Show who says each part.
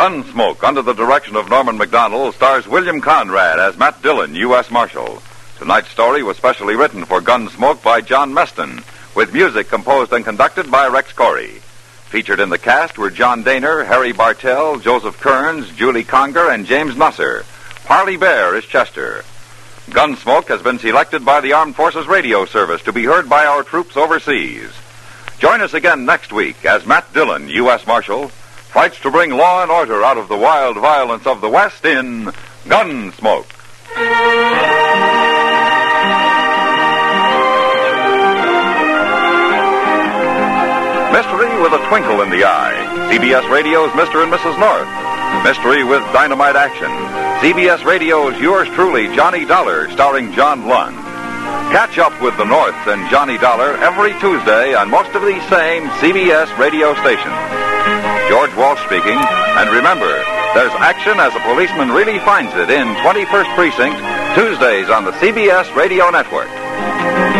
Speaker 1: Gunsmoke, under the direction of Norman Macdonnell, stars William Conrad as Matt Dillon, U.S. Marshal. Tonight's story was specially written for Gunsmoke by John Meston, with music composed and conducted by Rex Corey. Featured in the cast were John Daner, Harry Bartell, Joseph Kearns, Julie Conger, and James Nusser. Parley Bear is Chester. Gunsmoke has been selected by the Armed Forces Radio Service to be heard by our troops overseas. Join us again next week as Matt Dillon, U.S. Marshal, fights to bring law and order out of the wild violence of the West in Gunsmoke. Mystery with a twinkle in the eye. CBS Radio's Mr. and Mrs. North. Mystery with dynamite action. CBS Radio's Yours Truly, Johnny Dollar, starring John Lund. Catch up with the North and Johnny Dollar every Tuesday on most of these same CBS radio stations. George Walsh speaking, and remember, there's action as a policeman really finds it in 21st Precinct, Tuesdays on the CBS Radio Network.